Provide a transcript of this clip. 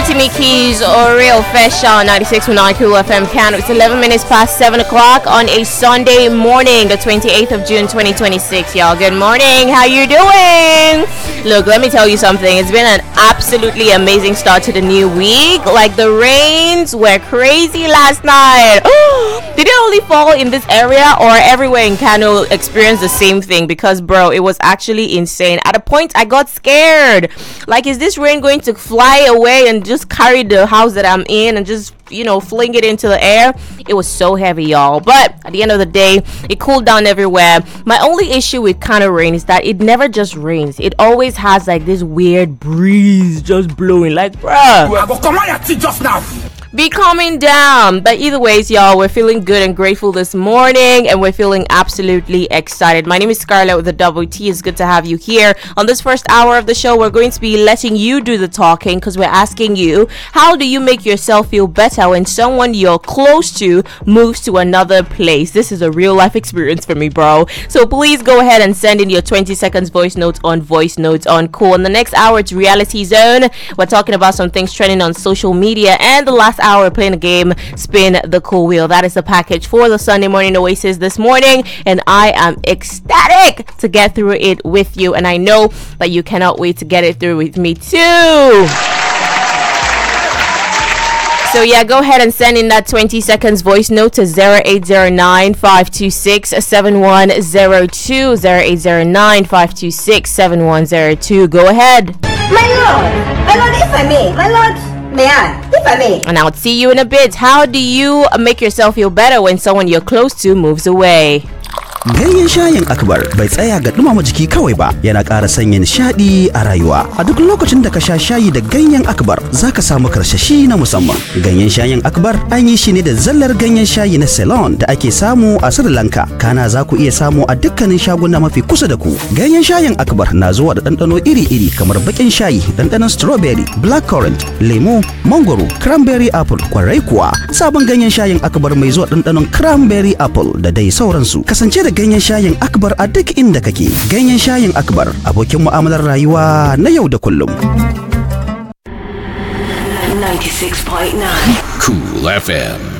Timmy Keys or Real Fashion 96.9 Cool FM Kano. It's 11 minutes past 7 o'clock on a Sunday morning, the 28th of June 2026. Y'all, good morning. How you doing? Look, let me tell you something. It's been an absolutely amazing start to the new week. Like, the rains were crazy last night. Did it only fall in this area or everywhere in Kano experienced the same thing? Because, bro, it was actually insane. At a point, I got scared. Like, is this rain going to fly away and just carry the house that I'm in and just, fling it into the air? It was so heavy, y'all. But at the end of the day, it cooled down everywhere. My only issue with Kano rain is that it never just rains. It always has like this weird breeze just blowing. Like, bruh, come on, just now. Be calming down. But either ways, y'all, we're feeling good and grateful this morning, and we're feeling absolutely excited. My name is Scarlett with a double T. It's good to have you here. On this first hour of the show, we're going to be letting you do the talking, because we're asking you, how do you make yourself feel better when someone you're close to moves to another place? This is a real life experience for me, bro. So please go ahead and send in your 20 seconds voice notes on Cool. In the next hour, it's Reality Zone. We're talking about some things trending on social media, and the last hour we're playing a game, Spin the Cool Wheel. That is the package for the Sunday morning Oasis this morning, and I am ecstatic to get through it with you, and I know that you cannot wait to get it through with me too. So yeah, go ahead and send in that 20 seconds voice note to 0809-526-7102, 0809-526-7102. Go ahead. My lord, if I may, my lord. If I may. And I'll see you in a bit. How do you make yourself feel better when someone you're close to moves away? Ganyen shayin Akbar bai tsaya ga dumama jiki kawai ba, yana ƙara sanya nishaɗi a rayuwa. A duk lokacin da ka sha shayi da ganyen Akbar, zaka samu karshashi na musamman. Ganyen shayin Akbar an yi shi ne da zallar ganyen shayi na Ceylon da ake samu a Sri Lanka. Kana za ku iya samu a dukkanin shaguna mafi kusa da ku. Ganyen shayin Akbar na zuwa da ɗanɗano iri-iri kamar baƙin shayi, ɗanɗanon strawberry, blackcurrant, lemu, mangoro, cranberry apple. Kwarai kuwa, sabon ganyen shayin Akbar mai zuwa ɗanɗanon cranberry apple da dai sauransu. Kasance da ganyen shayin Akbar a duk inda kake. Ganyen shayin Akbar, abokin mu'amalar rayuwa na yau da kullum. 96.9 Cool FM.